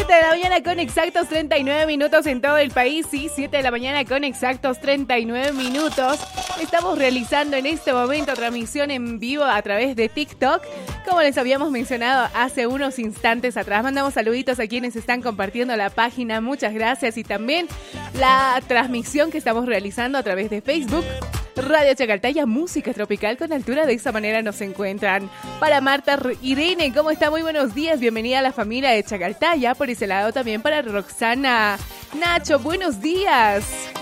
7 de la mañana con exactos 39 minutos en todo el país. Sí, 7 de la mañana con exactos 39 minutos. Estamos realizando en este momento transmisión en vivo a través de TikTok. Como les habíamos mencionado hace unos instantes atrás, mandamos saluditos a quienes están compartiendo la página. Muchas gracias. Y también la transmisión que estamos realizando a través de Facebook. Radio Chacaltaya, música tropical con altura. De esa manera nos encuentran. Para Marta Irene, ¿cómo está? Muy buenos días. Bienvenida a la familia de Chacaltaya. Por ese lado también para Roxana Nacho, buenos días.